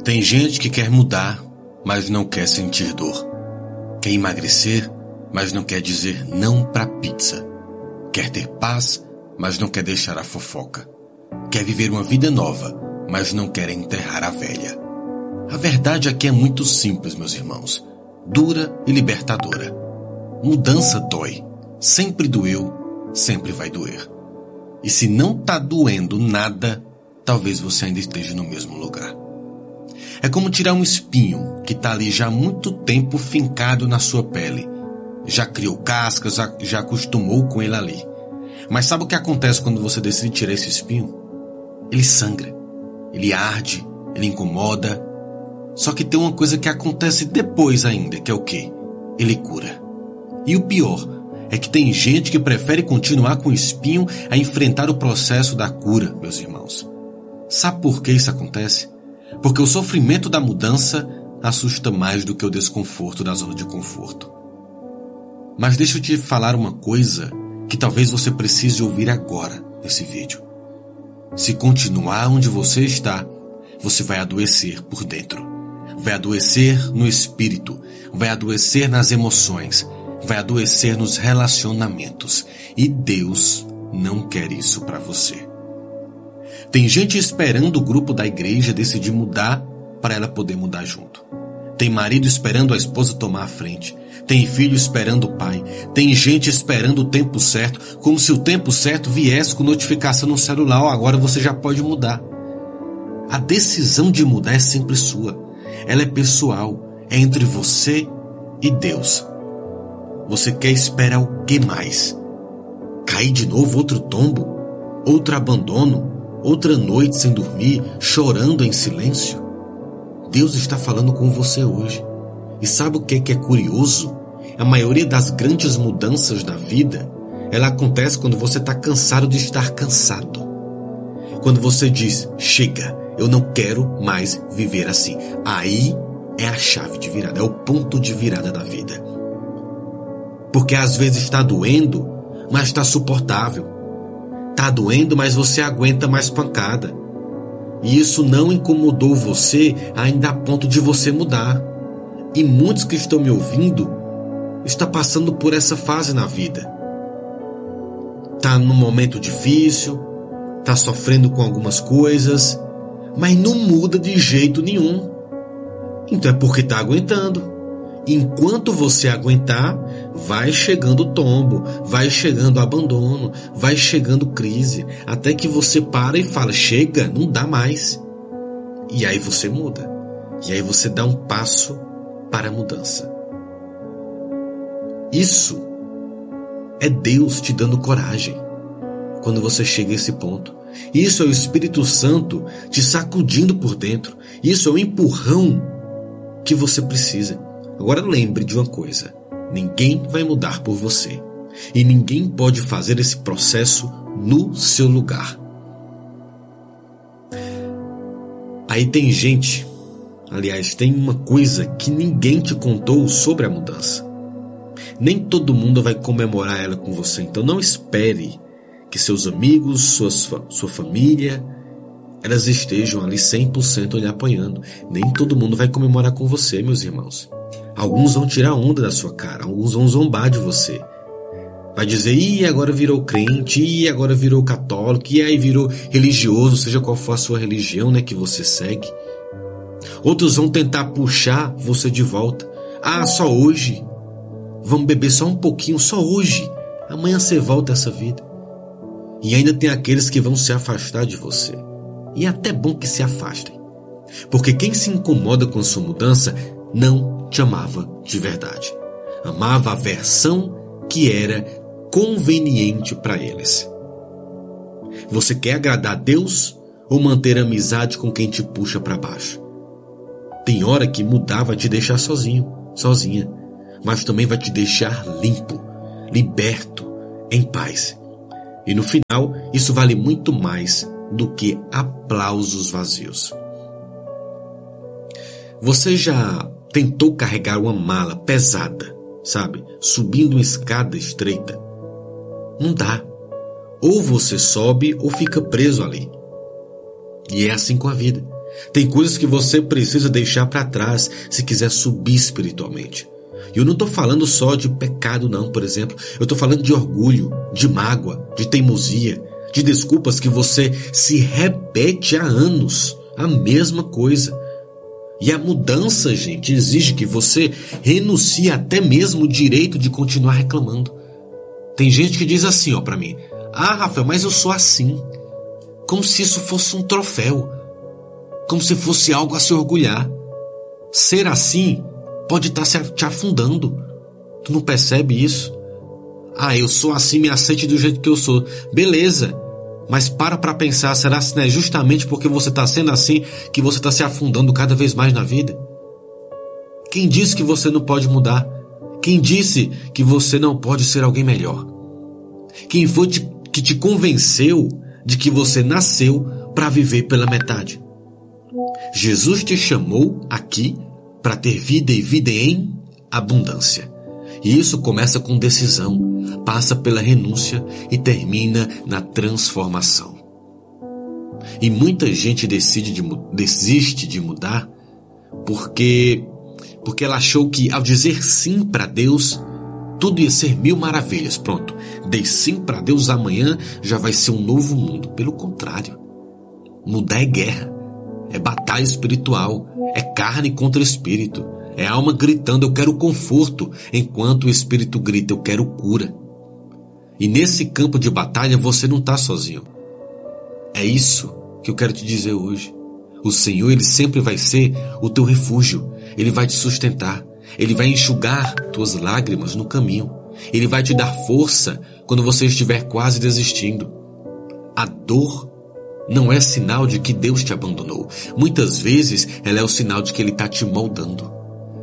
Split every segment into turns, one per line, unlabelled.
Tem gente que quer mudar, mas não quer sentir dor. Quer emagrecer, mas não quer dizer não pra pizza. Quer ter paz, mas não quer deixar a fofoca. Quer viver uma vida nova, mas não quer enterrar a velha. A verdade aqui é muito simples, meus irmãos. Dura e libertadora. Mudança dói. Sempre doeu, sempre vai doer. E se não tá doendo nada, talvez você ainda esteja no mesmo lugar. É como tirar um espinho que tá ali já há muito tempo fincado na sua pele. Já criou cascas, já acostumou com ele ali. Mas sabe o que acontece quando você decide tirar esse espinho? Ele sangra, ele arde, ele incomoda. Só que tem uma coisa que acontece depois ainda, que é o quê? Ele cura. E o pior é que tem gente que prefere continuar com o espinho a enfrentar o processo da cura, meus irmãos. Sabe por que isso acontece? Porque o sofrimento da mudança assusta mais do que o desconforto da zona de conforto. Mas deixa eu te falar uma coisa que talvez você precise ouvir agora nesse vídeo. Se continuar onde você está, você vai adoecer por dentro. Vai adoecer no espírito, vai adoecer nas emoções, vai adoecer nos relacionamentos. E Deus não quer isso para você. Tem gente esperando o grupo da igreja decidir mudar para ela poder mudar junto. Tem marido esperando a esposa tomar a frente. Tem filho esperando o pai. Tem gente esperando o tempo certo, como se o tempo certo viesse com notificação no celular. Agora você já pode mudar. A decisão de mudar é sempre sua. Ela é pessoal. É entre você e Deus. Você quer esperar o que mais? Cair de novo outro tombo? Outro abandono? Outra noite sem dormir, chorando em silêncio? Deus está falando com você hoje. E sabe o que é curioso? A maioria das grandes mudanças na vida, ela acontece quando você está cansado de estar cansado. Quando você diz, chega, eu não quero mais viver assim. Aí é a chave de virada, é o ponto de virada da vida. Porque às vezes está doendo, mas está suportável. Está doendo, mas você aguenta mais pancada. E isso não incomodou você ainda a ponto de você mudar. E muitos que estão me ouvindo estão passando por essa fase na vida. Está num momento difícil, está sofrendo com algumas coisas, mas não muda de jeito nenhum. Então é porque está aguentando. Enquanto você aguentar, vai chegando tombo, vai chegando abandono, vai chegando crise, até que você para e fala, chega, não dá mais. E aí você muda. E aí você dá um passo para a mudança. Isso é Deus te dando coragem quando você chega a esse ponto. Isso é o Espírito Santo te sacudindo por dentro. Isso é o empurrão que você precisa. Agora lembre de uma coisa, ninguém vai mudar por você e ninguém pode fazer esse processo no seu lugar. Aí tem gente, aliás, tem uma coisa que ninguém te contou sobre a mudança. Nem todo mundo vai comemorar ela com você, então não espere que seus amigos, sua família, elas estejam ali 100% lhe apoiando. Nem todo mundo vai comemorar com você, meus irmãos. Alguns vão tirar onda da sua cara, alguns vão zombar de você. Vai dizer, ih, agora virou crente, ih, agora virou católico, e aí virou religioso, seja qual for a sua religião, né, que você segue. Outros vão tentar puxar você de volta. Ah, só hoje. Vamos beber só um pouquinho, só hoje. Amanhã você volta a essa vida. E ainda tem aqueles que vão se afastar de você. E é até bom que se afastem. Porque quem se incomoda com a sua mudança não te amava de verdade. Amava a versão que era conveniente para eles. Você quer agradar a Deus ou manter amizade com quem te puxa para baixo? Tem hora que mudar vai te deixar sozinho, sozinha, mas também vai te deixar limpo, liberto, em paz. E no final, isso vale muito mais do que aplausos vazios. Você já tentou carregar uma mala pesada, sabe? Subindo uma escada estreita? Não dá. Ou você sobe ou fica preso ali. E é assim com a vida. Tem coisas que você precisa deixar para trás se quiser subir espiritualmente. E eu não estou falando só de pecado não, por exemplo. Eu estou falando de orgulho, de mágoa, de teimosia, de desculpas que você se repete há anos. A mesma coisa. E a mudança, gente, exige que você renuncie até mesmo o direito de continuar reclamando. Tem gente que diz assim, para mim: ah, Rafael, mas eu sou assim. Como se isso fosse um troféu. Como se fosse algo a se orgulhar. Ser assim pode estar te afundando. Tu não percebe isso? Ah, eu sou assim, me aceite do jeito que eu sou. Beleza. Mas para pensar, será que não é justamente porque você está sendo assim que você está se afundando cada vez mais na vida? Quem disse que você não pode mudar? Quem disse que você não pode ser alguém melhor? Quem foi que te convenceu de que você nasceu para viver pela metade? Jesus te chamou aqui para ter vida e vida em abundância. E isso começa com decisão, passa pela renúncia e termina na transformação. E muita gente desiste de mudar porque ela achou que ao dizer sim para Deus, tudo ia ser mil maravilhas. Pronto, dei sim para Deus, amanhã já vai ser um novo mundo. Pelo contrário, mudar é guerra, é batalha espiritual, é carne contra espírito. É a alma gritando, eu quero conforto, enquanto o espírito grita, eu quero cura. E nesse campo de batalha você não está sozinho. É isso que eu quero te dizer hoje. O Senhor, Ele sempre vai ser o teu refúgio. Ele vai te sustentar. Ele vai enxugar tuas lágrimas no caminho. Ele vai te dar força quando você estiver quase desistindo. A dor não é sinal de que Deus te abandonou. Muitas vezes ela é o sinal de que Ele está te moldando.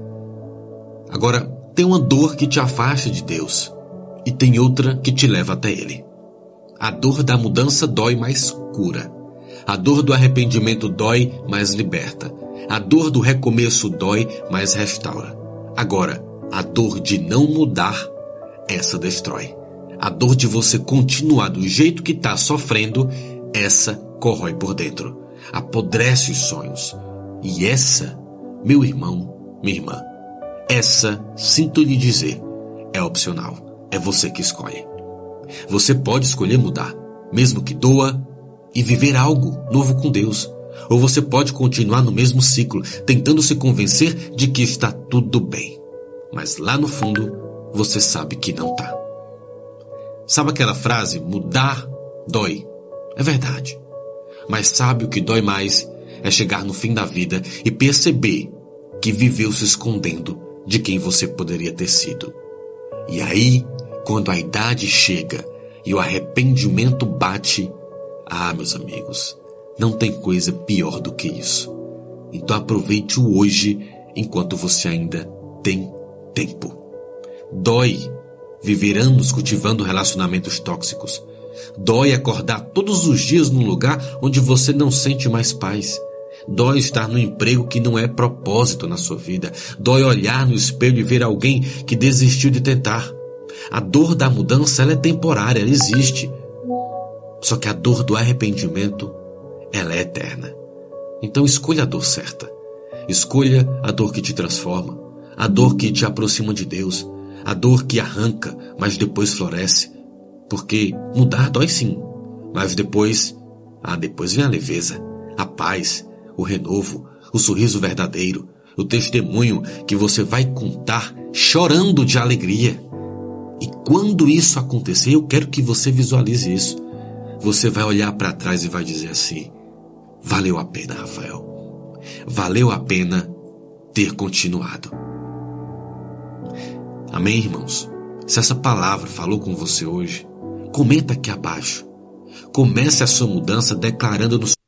Agora, tem uma dor que te afasta de Deus e tem outra que te leva até Ele. A dor da mudança dói, mas cura. A dor do arrependimento dói, mas liberta. A dor do recomeço dói, mas restaura. Agora, a dor de não mudar, essa destrói. A dor de você continuar do jeito que está sofrendo, essa corrói por dentro. Apodrece os sonhos. E essa, meu irmão, minha irmã, essa, sinto lhe dizer, é opcional. É você que escolhe. Você pode escolher mudar, mesmo que doa, e viver algo novo com Deus. Ou você pode continuar no mesmo ciclo, tentando se convencer de que está tudo bem. Mas lá no fundo, você sabe que não está. Sabe aquela frase, mudar dói? É verdade. Mas sabe o que dói mais? É chegar no fim da vida e perceber que viveu se escondendo de quem você poderia ter sido. E aí, quando a idade chega e o arrependimento bate, meus amigos, não tem coisa pior do que isso. Então aproveite o hoje enquanto você ainda tem tempo. Dói viver anos cultivando relacionamentos tóxicos. Dói acordar todos os dias num lugar onde você não sente mais paz. Dói estar no emprego que não é propósito na sua vida. Dói olhar no espelho e ver alguém que desistiu de tentar. A dor da mudança, ela é temporária, ela existe. Só que a dor do arrependimento, ela é eterna. Então escolha a dor certa. Escolha a dor que te transforma. A dor que te aproxima de Deus. A dor que arranca, mas depois floresce. Porque mudar dói sim. Mas depois vem a leveza, a paz, o renovo, o sorriso verdadeiro, o testemunho que você vai contar chorando de alegria. E quando isso acontecer, eu quero que você visualize isso. Você vai olhar para trás e vai dizer assim: valeu a pena, Rafael. Valeu a pena ter continuado. Amém, irmãos? Se essa palavra falou com você hoje, comenta aqui abaixo. Comece a sua mudança declarando no